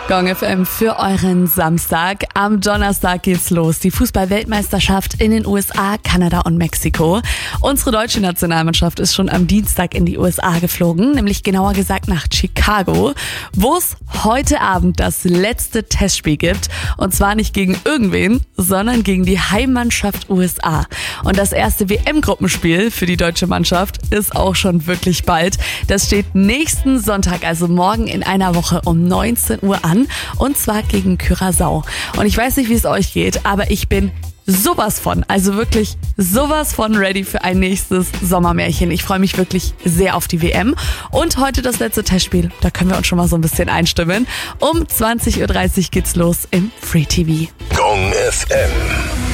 Gong FM für euren Samstag. Am Donnerstag geht's los. Die Fußball-Weltmeisterschaft in den USA, Kanada und Mexiko. Unsere deutsche Nationalmannschaft ist schon am Dienstag in die USA geflogen, nämlich genauer gesagt nach Chicago, wo es heute Abend das letzte Testspiel gibt. Und zwar nicht gegen irgendwen, sondern gegen die Heimmannschaft USA. Und das erste WM-Gruppenspiel für die deutsche Mannschaft ist auch schon wirklich bald. Das steht nächsten Sonntag, also morgen in einer Woche um 19 Uhr an. Und zwar gegen Curaçao. Und ich weiß nicht, wie es euch geht, aber ich bin sowas von, also wirklich sowas von ready für ein nächstes Sommermärchen. Ich freue mich wirklich sehr auf die WM. Und heute das letzte Testspiel. Da können wir uns schon mal so ein bisschen einstimmen. Um 20.30 Uhr geht's los im Free TV. Gong FM.